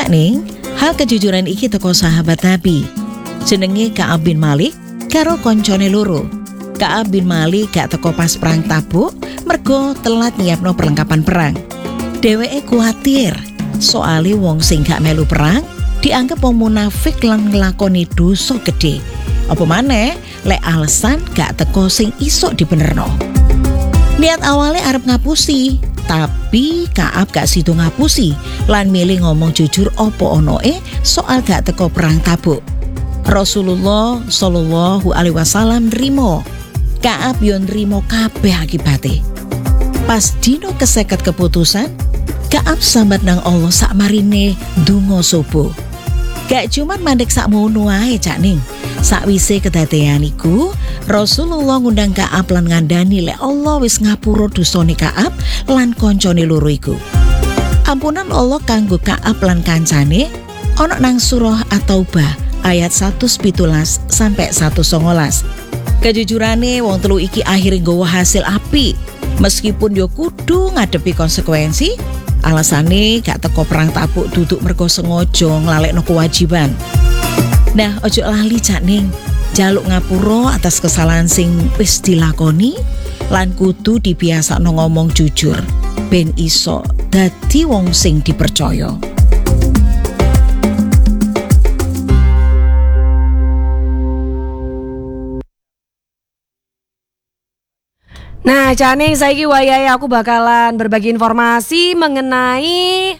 Cak Ning, hal kejujuran iki teko sahabat Nabi. Jenenge Ka'ab bin Malik karo koncone loro. Ka'ab bin Malik gak teko pas perang Tabuk mergo telat nyiapno perlengkapan perang. Dheweke kuwatir soale wong sing gak melu perang dianggep wong munafik lan nglakoni dosa gedhe. Apa maneh lek alasan gak teko sing iso dibenerno. Niat awalnya arep ngapusi, tapi Ka'ab gak sido ngapusi lan milih ngomong jujur opo onoe soal gak teko perang Tabuk. Rasulullah Shallallahu Alaihi Wasallam nrimo, Ka'ab yo nrimo kabeh akibate. Pas dino keseket keputusan, Ka'ab sambat nang Allah sakmarine ndonga subuh. Gak cuman mandek sakmono ae Cak Ning. Sakwise kedadean iku, Rasulullah ngundang Ka'ab lan ngandani lek Allah wis ngapura dosane Ka'ab lan koncone loro iku. Ampunan Allah kanggo Ka'ab lan kancane ana nang surah At-Taubah ayat 117 sampai 119. Kejujurane wong telu iki akhirnya nggawa hasil apik meskipun yo kudu ngadepi konsekuensi. Alasane gak teko perang Tabuk duduk mergo sengaja nglalekno kewajiban. Nah, ojo lali Cak Ning, jaluk ngapura atas kesalahan sing wis dilakoni lan kudu dibiasakno ngomong jujur ben iso dadi wong sing dipercaya. Nah, Cak Ning, saiki wayahe aku bakalan berbagi informasi mengenai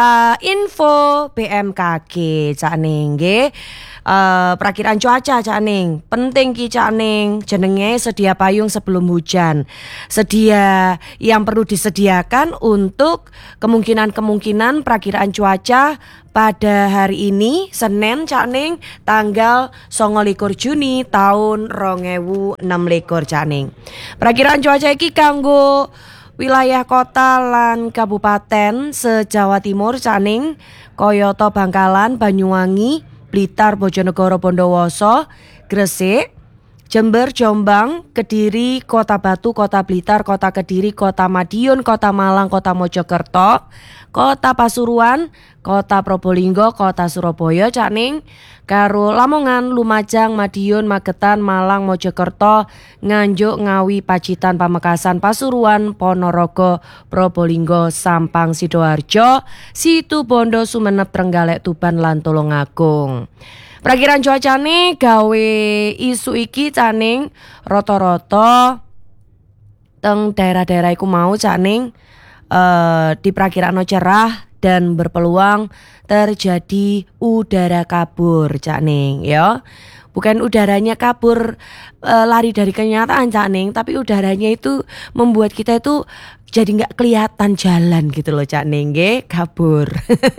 info BMKG Cak Ning nggih. Perakiraan cuaca Cak Ning. Penting ki Cak Ning, jenenge sedia payung sebelum hujan. Sedia yang perlu disediakan untuk kemungkinan perakiraan cuaca pada hari ini Senin Cak Ning tanggal 29 Juni tahun 2026 Cak Ning. Perakiraan cuaca iki kanggo wilayah kota lan kabupaten se-Jawa Timur Cak Ning kayata Bangkalan, Banyuwangi, Blitar, Bojonegoro, Bondowoso, Gresik, Jember, Jombang, Kediri, Kota Batu, Kota Blitar, Kota Kediri, Kota Madiun, Kota Malang, Kota Mojokerto, Kota Pasuruan, Kota Probolinggo, Kota Surabaya Cak Ning, karo Lamongan, Lumajang, Madiun, Magetan, Malang, Mojokerto, Nganjuk, Ngawi, Pacitan, Pamekasan, Pasuruan, Ponorogo, Probolinggo, Sampang, Sidoarjo, Situbondo, Sumenep, Trenggalek, Tuban lan Tulungagung. Perakiraan cuacane gawe isu iki Cak Ning rata-rata teng daerah-daerah iku mau Cak Ning diperkirakan cerah dan berpeluang terjadi udara kabur Cak Ning ya. Bukan udaranya kabur lari dari kenyataan Cak Ning, tapi udaranya itu membuat kita itu jadi nggak kelihatan jalan gitu loh Cak Ning nggih, kabur.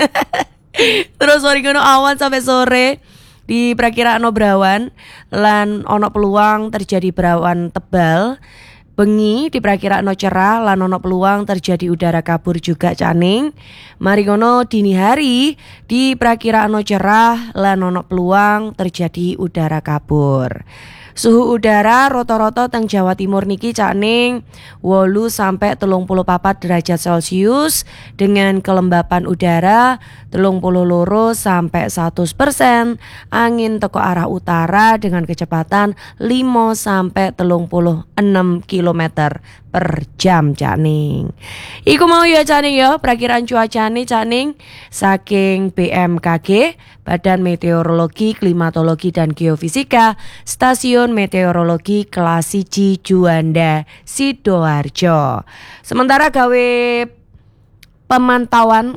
Terus sore kono awan sampai sore diperkirakan berawan lan ono peluang terjadi berawan tebal. Bengi diperkirakan cerah lan ono peluang terjadi udara kabur juga Cak Ning. Mari ngono dini hari diperkirakan cerah lan ono peluang terjadi udara kabur. Suhu udara rata-rata teng Jawa Timur niki Cak Ning 8 sampai 34 derajat Celcius dengan kelembapan udara 32 sampai 100%, angin teko arah utara dengan kecepatan 5 sampai 36 km per jam Cak Ning. Iku mau ya Cak Ning ya perakiraan cuacane Cak Ning saking BMKG, Badan Meteorologi, Klimatologi dan Geofisika, Stasiun Meteorologi Kelas 1 Juanda, Sidoarjo. Sementara gawe pemantauan,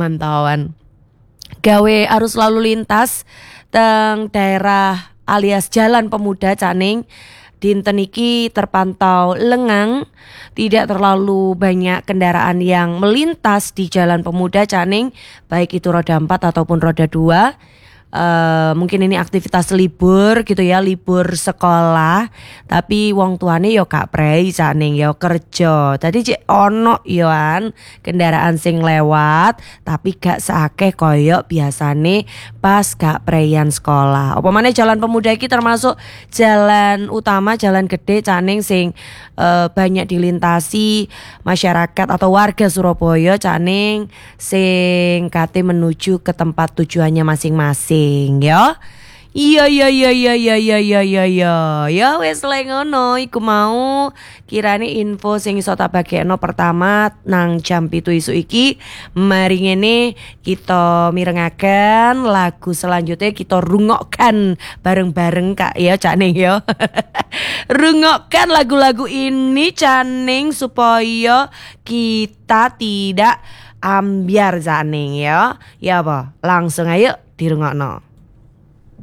gawe arus lalu lintas teng daerah alias Jalan Pemuda Cak Ning dinten iki terpantau lengang, tidak terlalu banyak kendaraan yang melintas di Jalan Pemuda Cak Ning, baik itu roda 4 ataupun roda 2. mungkin ini aktivitas libur gitu ya, libur sekolah, tapi wong tuane yo gak prei Cak Ning yo kerja. Tadi cek ono yoan kendaraan sing lewat tapi gak seakeh koyo biasane pas gak preian sekolah. Apa maneh Jalan Pemuda iki termasuk jalan utama, jalan gede Cak Ning sing banyak dilintasi masyarakat atau warga Surabaya Cak Ning sing kate menuju ke tempat tujuannya masing-masing ya. Iya ya wes lek ngono iku mau kirane info sing iso tak bagekno pertama nang jam 7 isuk iki. Mari ngene kita mirengaken lagu selanjutnya, kita rungokkan bareng-bareng Kak ya Cak Ning ya. Rungokkan lagu-lagu ini Cak Ning supaya kita tidak ambiar Cak Ning ya. Ya apa? Langsung ayo dirungokno.